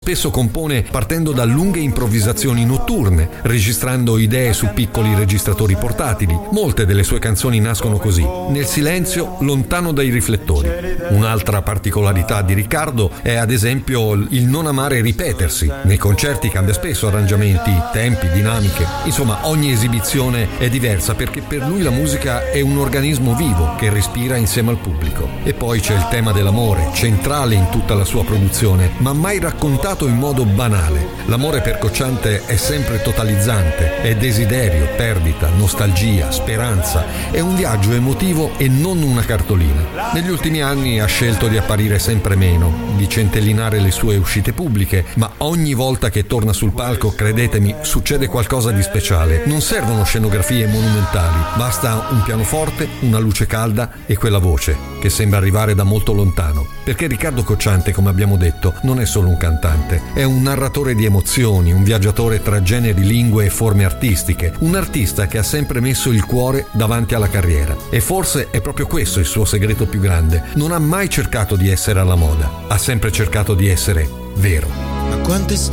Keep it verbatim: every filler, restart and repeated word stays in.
spesso compone partendo da lunghe improvvisazioni notturne, registrando idee su piccoli registratori portatili. Molte delle sue canzoni nascono così, nel silenzio, lontano dai riflettori. Un'altra particolarità di Riccardo è ad esempio il non amare ripetersi. Nei concerti cambia spesso arrangiamenti, tempi, dinamiche. Insomma, ogni esibizione è diversa perché per lui la musica è un organismo vivo che respira insieme al pubblico. E poi c'è il tema dell'amore, centrale in tutta la sua produzione, ma mai raccontato in modo banale. L'amore per Cocciante è sempre totalizzante, è desiderio, perdita, nostalgia, speranza, è un viaggio emotivo e non una cartolina. Negli ultimi anni ha scelto di apparire sempre meno, di centellinare le sue uscite pubbliche, ma ogni volta che torna sul palco, credetemi, succede qualcosa di speciale. Non servono scenografie monumentali, basta un pianoforte, una luce calda e quella voce che sembra arrivare da molto lontano. Perché Riccardo Cocciante, come abbiamo detto, non è solo un cantante, è un narratore di emozioni, un viaggiatore tra generi, lingue e forme artistiche, un artista che ha sempre messo il cuore davanti alla carriera. E forse è proprio questo il suo segreto più grande. Non ha mai cercato di essere alla moda, ha sempre cercato di essere vero. Ma quante